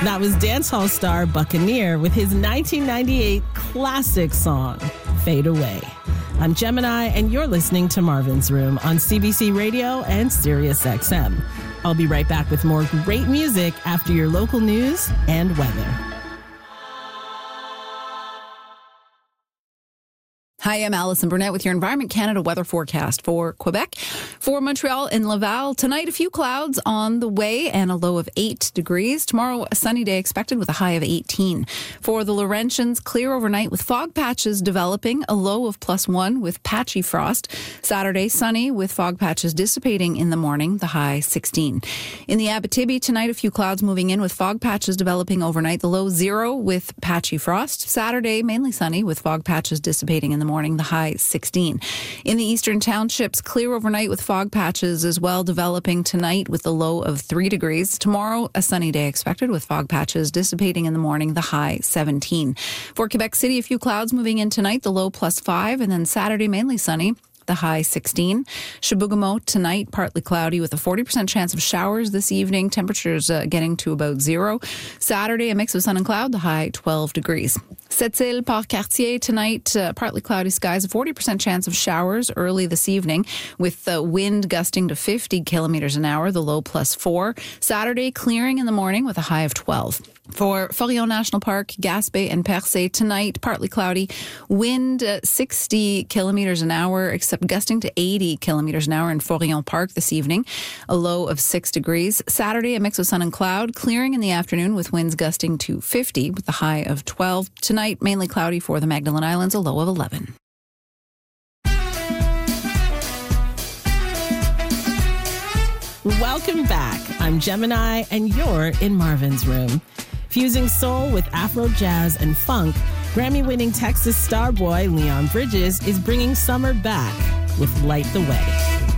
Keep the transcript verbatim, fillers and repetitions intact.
That was dancehall star Buccaneer with his nineteen ninety-eight classic song, Fade Away. I'm Gemini, and you're listening to Marvin's Room on C B C Radio and Sirius X M. I'll be right back with more great music after your local news and weather. Hi, I'm Alison Burnett with your Environment Canada weather forecast for Quebec. For Montreal and Laval, tonight a few clouds on the way and a low of eight degrees. Tomorrow, a sunny day expected with a high of eighteen. For the Laurentians, clear overnight with fog patches developing, a low of plus one with patchy frost. Saturday, sunny with fog patches dissipating in the morning, the high sixteen. In the Abitibi, tonight a few clouds moving in with fog patches developing overnight, the low zero with patchy frost. Saturday, mainly sunny with fog patches dissipating in the morning. morning, the high sixteen. In the eastern townships, clear overnight with fog patches as well developing tonight with the low of three degrees. Tomorrow, a sunny day expected with fog patches dissipating in the morning, the high seventeen. For Quebec City, a few clouds moving in tonight, the low plus five, and then Saturday, mainly sunny, the high sixteen. Chibougamau tonight, partly cloudy with a forty percent chance of showers this evening. Temperatures uh, getting to about zero. Saturday, a mix of sun and cloud, the high twelve degrees. Sept-Îles, Port-Cartier tonight, uh, partly cloudy skies, a forty percent chance of showers early this evening with the wind gusting to fifty kilometers an hour, the low plus four. Saturday, clearing in the morning with a high of twelve. For Forillon National Park, Gaspé and Percé tonight, partly cloudy, wind uh, sixty kilometers an hour, except gusting to eighty kilometers an hour in Forillon Park this evening, a low of six degrees. Saturday, a mix of sun and cloud, clearing in the afternoon with winds gusting to fifty with a high of twelve. Tonight, mainly cloudy for the Magdalen Islands, a low of eleven. Welcome back. I'm Gemini, and you're in Marvin's Room. Fusing soul with Afro jazz and funk, Grammy-winning Texas star boy Leon Bridges is bringing summer back with Light the Way.